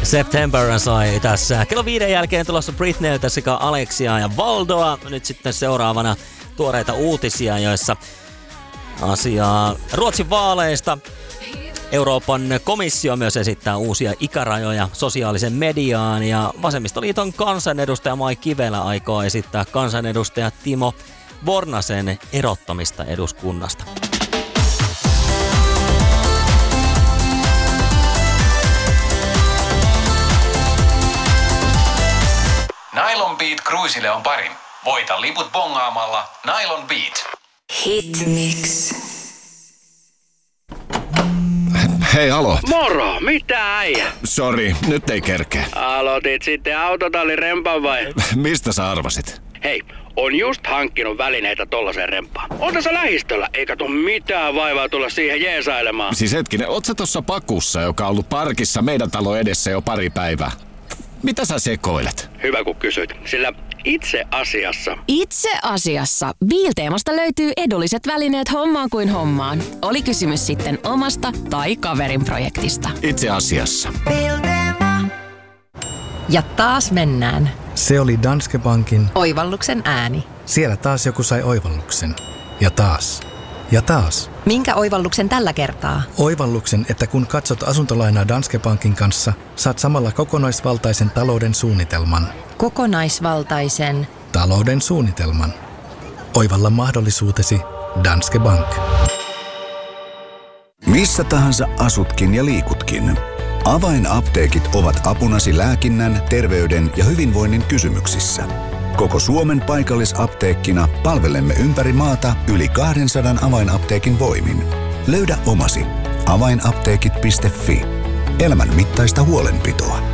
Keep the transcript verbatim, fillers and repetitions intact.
September sai tässä. Kello viiden jälkeen tulossa Britneyltä sekä Alexia ja Valdoa. Nyt sitten seuraavana tuoreita uutisia, joissa asiaa Ruotsin vaaleista. Euroopan komissio myös esittää uusia ikärajoja sosiaalisen mediaan ja Vasemmistoliiton kansanedustaja Mai Kivelä aikoo esittää kansanedustaja Timo Bornasen erottamista eduskunnasta. Nylon Beat Cruisille on parin. Voita liput bongaamalla Nylon Beat. Hitmix. Hei, alo. Moro, mitä äijä? Sori, nyt ei kerkeä. Aloitit sitten autotallin rempan vai? Mistä sä arvasit? Hei, on just hankkinut välineitä tollasen rempaan. On tässä lähistöllä, eikä tuu mitään vaivaa tulla siihen jeesailemaan. Siis hetkinen, oot sä tossa pakussa, joka on ollut parkissa meidän talo edessä jo pari päivää? Mitä sä sekoilet? Hyvä kun kysyt, sillä itse asiassa... Itse asiassa Biilteemasta löytyy edulliset välineet hommaan kuin hommaan. Oli kysymys sitten omasta tai kaverin projektista. Itse asiassa. Bilteema. Ja taas mennään. Se oli Danske Bankin Oivalluksen ääni. Siellä taas joku sai oivalluksen. Ja taas. Ja taas. Minkä oivalluksen tällä kertaa? Oivalluksen, että kun katsot asuntolainaa Danske Bankin kanssa, saat samalla kokonaisvaltaisen talouden suunnitelman. Kokonaisvaltaisen... Talouden suunnitelman. Oivalla mahdollisuutesi Danske Bank. Missä tahansa asutkin ja liikutkin. Avainapteekit ovat apunasi lääkinnän, terveyden ja hyvinvoinnin kysymyksissä. Koko Suomen paikallisapteekkina palvelemme ympäri maata yli kaksisataa avainapteekin voimin. Löydä omasi. avainapteekit piste fi. Elämän mittaista huolenpitoa.